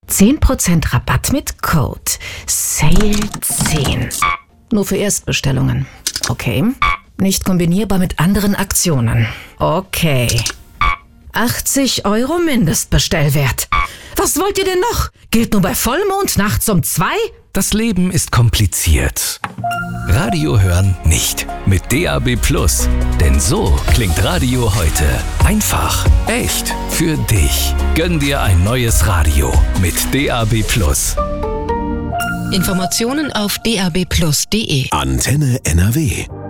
10% Rabatt mit Code SALE10. Nur für Erstbestellungen. Okay. Nicht kombinierbar mit anderen Aktionen. Okay. 80 € Mindestbestellwert. Was wollt ihr denn noch? Gilt nur bei Vollmond nachts um 2? Das Leben ist kompliziert. Radio hören nicht. Mit DAB+. Denn so klingt Radio heute. Einfach, echt, für dich. Gönn dir ein neues Radio mit DAB+. Informationen auf dabplus.de. Antenne NRW.